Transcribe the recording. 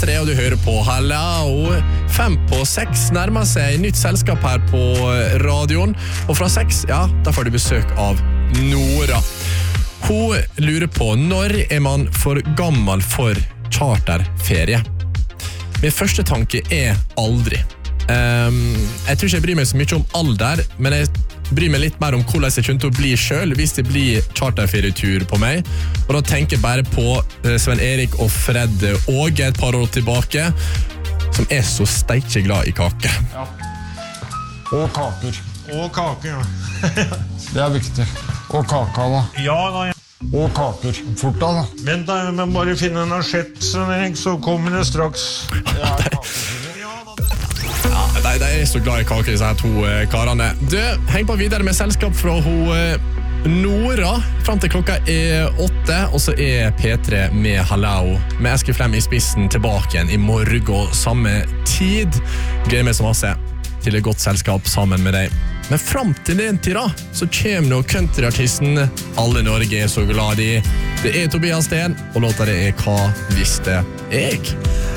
P3, og du hører på Hallo. 5:06 nærmer seg nytt selskap her på radioen, og fra 6, ja, da får du besøk av Nora. Hun lurer på, når er man for gammel for charterferie? Min første tanke er aldri. Jeg tror ikke jeg bryr meg så mye om alder, men jeg bryr meg litt mer om hvordan jeg kommer til å bli selv hvis det blir charterferietur på meg. Og da tenker jeg bare på Sven Erik og Fred Åge et par år tilbake, som er så steikje glad i kake. Ja. Og kaker. Og kake, ja. Det er viktig. Og kaka da. Ja da, ja. Og kaker. Fort da. Vent da, jeg må bare finne en asjett, Sven Erik, så kommer det straks. Ja, De er så glad i kake, disse her to karene. Du, heng på videre med selskap fra Nora frem til klokka er 8, og så er P3 med Hallo med Eskil Flem i spissen tilbake igjen i morgen samme tid. Gleder meg så masse til et godt selskap sammen med deg. Men frem til den tid da, så kommer nå countryartisten Alle Norge er så glad i. Det er Tobias Sten, og låta det er Hva visste jeg?